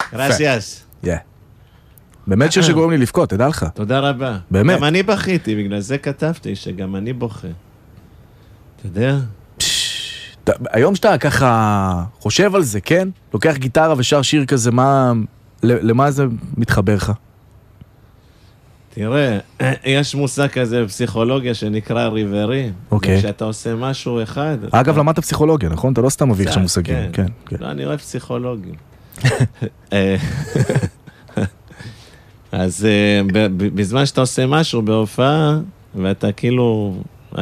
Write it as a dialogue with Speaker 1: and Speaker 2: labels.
Speaker 1: גרסיאס.
Speaker 2: באמת שיר שגורם לי לבכות, תדע לך.
Speaker 1: תודה רבה.
Speaker 2: באמת.
Speaker 1: גם אני בכיתי, בגלל זה כתבתי שגם אני בוכה. אתה יודע?
Speaker 2: היום שאתה ככה חושב על זה, כן? לוקח גיטרה ושר שיר כזה, למה זה מתחבר לך?
Speaker 1: תראה, יש מושג כזה בפסיכולוגיה שנקרא ריברי.
Speaker 2: אוקיי.
Speaker 1: כשאתה עושה משהו אחד...
Speaker 2: אגב, למדת פסיכולוגיה, נכון? אתה לא סתם מביא לך מושגים. כן, כן.
Speaker 1: לא, אני אוהב פסיכולוגים. אז בזמן שאתה עושה משהו בהופעה, ואתה כאילו